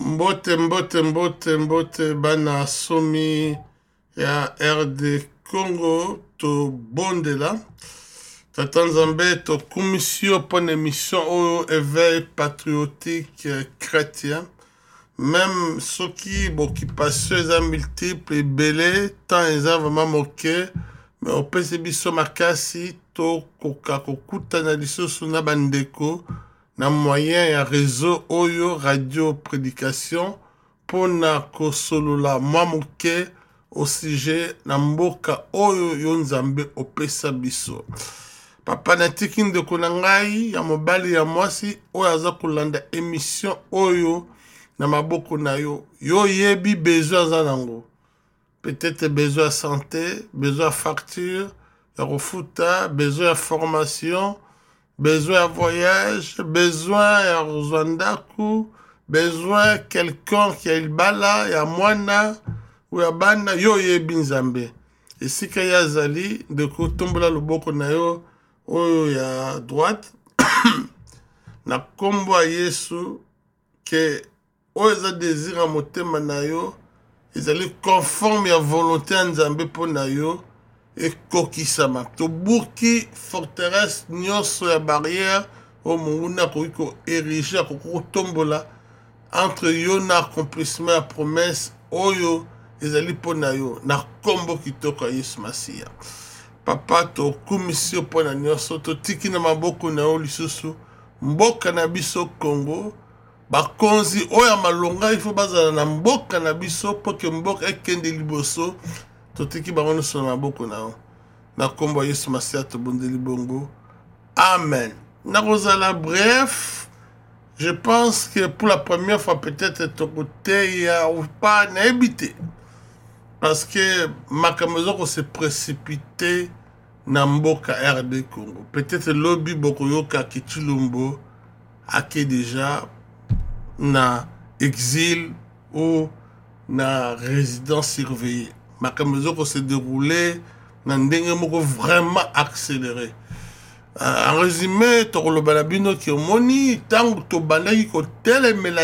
Mbote bana somi ya RD Congo to bondela tata nzambe to commission pour une émission au éveil patriotique chrétien même ceux qui occupation eza multiple et belé tant eza vraiment moqué mais on peut se biso makasi to koka kokutana lisusu na bandeko na moyen ya réseau oyo radio prédication pona kosolola mwa moke au sujet na mboka oyo yo nzambe opesa biso papa natiki ndeko na ngai ya mobali ya mwasi oyo aza kolanda émission oyo na maboko na yo yo yebi besoin aza nango peut-être besoin de santé besoin de facture ya kofuta besoin de formation besoin de voyage, besoin de Rwanda, besoin de quelqu'un qui a il bala, ya mwana, ou ya bana, yo ye binzambe. Et si kaya zali, de ko tombola loboko na yo, oyo ya droite, na kombo a Yesu, que oyo za désir a motema na yo, ezali conforme ya volonté ya nzambe po na yo, et kokisama to buki forteresse nyonso ya barrière o munguna ko ériger ko tombola entre yo na accomplissement ya promesse oyo ezali pona yo na kombo kitoko ya Yesu Masia papa to commission pona nyonso to tiki na maboko na yo lisusu mboka na biso Congo bakonzi oyo malonga ifo bazala na mboka na biso po ke mboka ekende liboso totiki bango nyonso na maboko na yo na kombo ya Yesu Masia tobondeli bongo amen nakozala bref je pense que pour la première fois peut-être ton côté ya ou pas naebité parce que makambo ezoko se précipité na mboka RD Congo peut-être lobby bokoyoka Kitulumbo ake déjà na exil ou na résidence surveillée makambo ezoko se déroulé na ndenge moko vraiment accéléré en résumé tokoloba bino ki omoni tango tobandaki kotelemela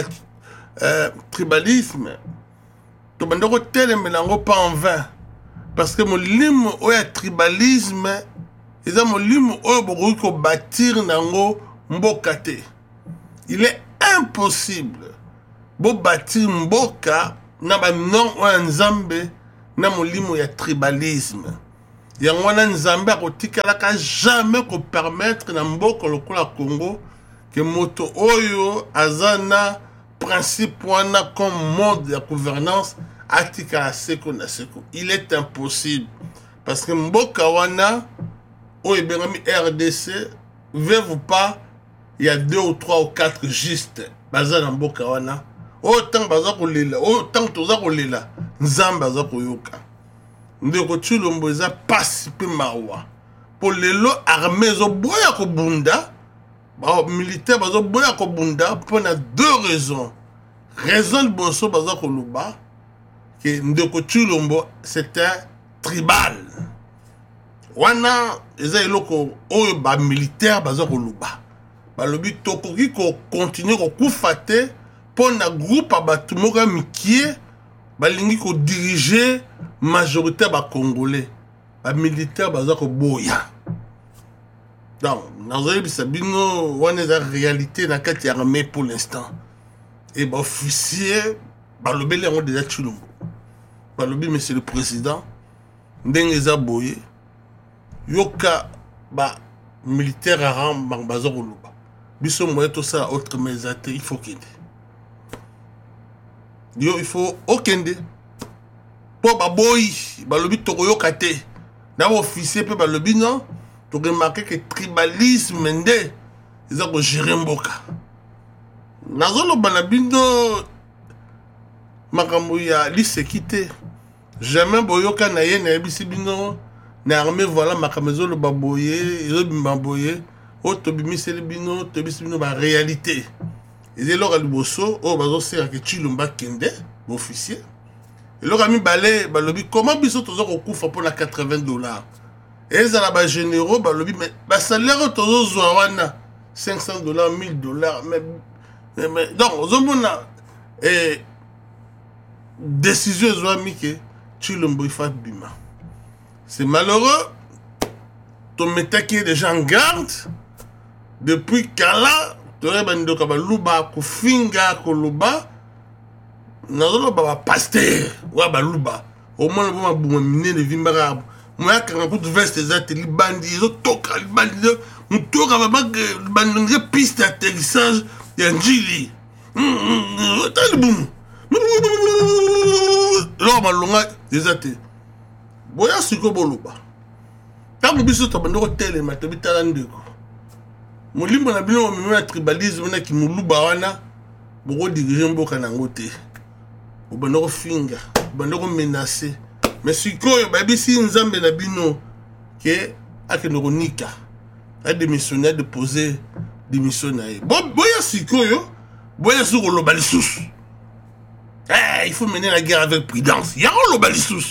tribalisme tobandaki kotelemela yango pas en vain parce que molimo oyo ya tribalisme eza molimo oyo bokoki kobâtir nango mboka te il est impossible bobâtir mboka na banon oyo ya nzambe na molimo ya tribalisme yango wana nzambe akotikalaka jamais kopermettre na mboka lokola Congo ke moto oyo aza na principe wana comme mode ya gouvernance atikala seko na seko il est impossible parce que mboka wana oyo ebengami RDC veuve ou pas il y a 2 ou 3 ou 4 juste baza na mboka wana autant baza kolela autant toza kolela nzambe aza koyoka ndeko Tshilombo eza pasi pe mawa po lelo armée ezoboya kobunda militaire bazoboya kobunda mpona 2 raisons raison liboso baza koloba ke ndeko Tshilombo c'est un tribal wana eza eloko oyo bamilitaire baza koloba balobi tokoki kokontinue kokufa te mpona groupe ya bato moko ya mikie balingi kodirige majorité ba congolais ba militaire baza ko boya donc nazoyebi sabino wana eza réalité na kati ya armée pour l'instant et ba officier balobeli yango déjà Tshilombo balobi monsieur le président ndenge eza boye yoka ba militaire aram baza koloba biso moye tosala autre mesate il faut kende yo il faut okende po baboyi balobi tokoyoka te na officier pe balobi non to remarquer que tribalisme nde eza ko gérer mboka nazoloba na bino makambo ya lisekite jamais boyoka na ye na yebisi bino na armée voilà makambo ezoloba boye ezobima boye o tobimiseli bino tobisi bino ba réalité ezeloko liboso oyo bazosera ke Tshilombo akende officier eloko mibale balobi comment biso toza kokufa mpona $80 ezala bagénéraux balobi mais basalaire tozozwa wana $500 $1000 mais donc ozomona Et décision ezwami ke Tshilombo ifa bima. C'est malheureux. Ton metaki déjà en garde. Depuis kala, tore bandoka baluba kufinga koluba. Nazoloba ba pasteur wa baluba. Au moins ba buma minene vimbara. Moi quand on veste ezate libandi zo toka libandi mutoka ba bandonge piste d'atterrissage ya njili. Talibum. Lo malonga ezate. Boya siko boluba. Tango biso to bandoko telema to bitala ndeko. Molimbo na bino na tribalisme na ki muluba wana boko diriger mboka nango te. Bandoko finga, bandoko menacer. Mais sikoyo ba bisi nzambe na bino ke akendoko nika. A démissionner de poser démission na ye. Boya sikoyo, boya siko loba lisusu. Il faut mener la guerre avec prudence. Ya loba lisusu.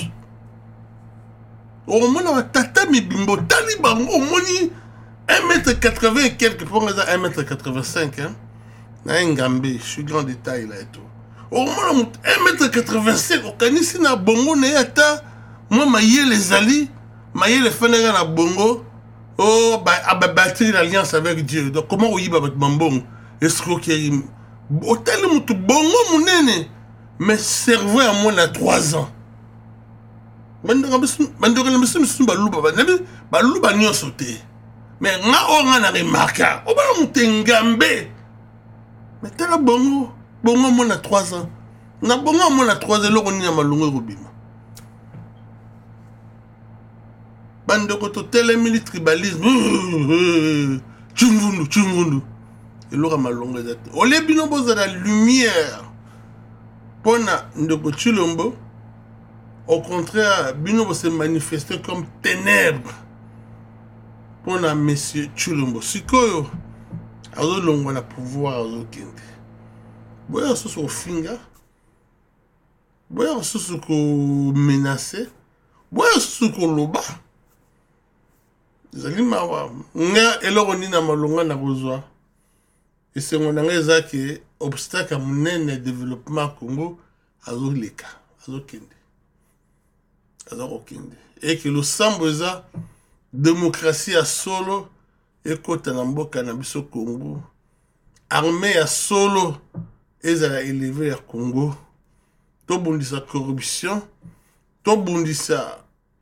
Au moins, tata mi bimbo taliban au moins 1m80 et quelques, pour 1m85, hein. Je suis grand détail là et tout. Au moins 1m85, au canisi na bongo ne yata, moi maïe les ali, maïe les fenêtres na bongo, oh bah bâtir l'alliance avec Dieu. Donc comment oui bah bambong, escroquerie, au tel moutou bongo mounene, mais cerveau à moi à 3 ans. Bandora misusu baluba nyonso te. Mais nga nga na remarka. O ba mutengambe. Mais tala bongo mona 3 ans. Na bongo mona 3 ans loko ni na malungu robima. Bandoko to tele tribalisme. Chungundu. Et loko malungu ezate. Ole bino boza la lumière. Pona ndoko Tshilombo. Au contraire, Bino se manifester comme ténèbres pour la monsieur Tshilombo. Sikoyo, azo longo na pouvoir azo kende. Boya soso au finga, boya soso ko menacer, boya soso ko loba. Zali mawa, nga eloko ni na malonga na kozwa. Et c'est mon angeza qui obstacle à mon développement Congo azo leka, azo kende. Et que le samboza démocratie à solo et kota na mboka na biso Congo armée à solo ezala élevé à Congo to bundisa corruption to bundisa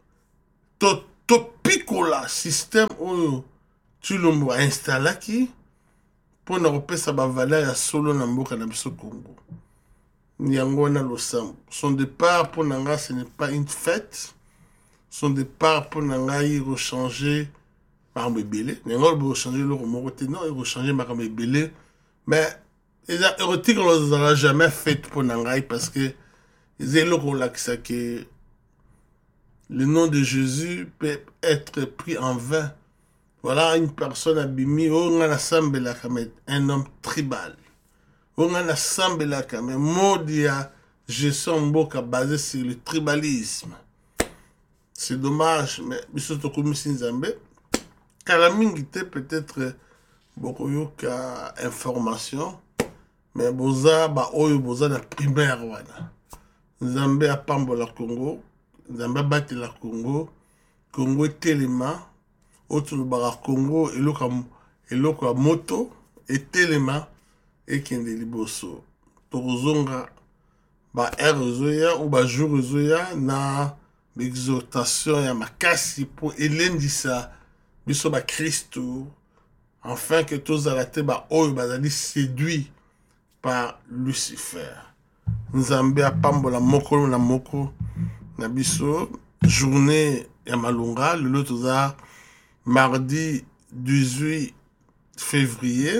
to pikola système oyo Tshilombo a installaki pour na repesa ba valeur ya solo na mboka na biso Congo. Nyangona Losambo. Son départ pour Nanga, ce n'est pas une fête. Son départ pour Nanga, il rechanger par Mébélé. Nanga, il rechanger le Romoroté. Non, il rechanger par Mébélé. Mais, les érotiques, on ne l'a jamais fait pour Nanga parce que les éloquents que le nom de Jésus peut être pris en vain. Voilà une personne abîmée. On a un homme tribal. On a assemblé là quand même. Modia, gestion mboka basé sur le tribalisme. C'est dommage, mais surtout comme Sinzambe, Kalamingite peut-être beaucoup yoka information, mais boza ba oyo boza na primaire wana. Nzambe a pambola Congo, Nzambe bati la Congo, Congo telema, autour bara Congo eloko a moto et telema. Et kende liboso tozonga ba erozoya ou ba jurozoya na l'exhortation ya makasi pour elendisa biso ba Christo afin que tous arrêtés ba oyo bazali séduit par Lucifer. Nzambe apambola moko na moko na biso journée ya malunga le toza mardi 18 février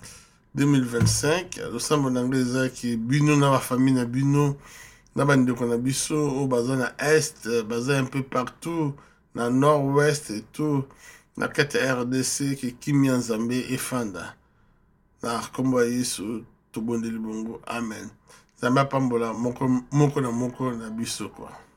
2025, le sambo n'anglais qui bino na la famille na bino na bandeko na biso au bazin na est, bazin un peu partout na nord-ouest et tout na kati RDC qui kimia Nzambe et fanda na kombo Yesu to bondeli bongo amen. Nzambe pambola moko na biso quoi.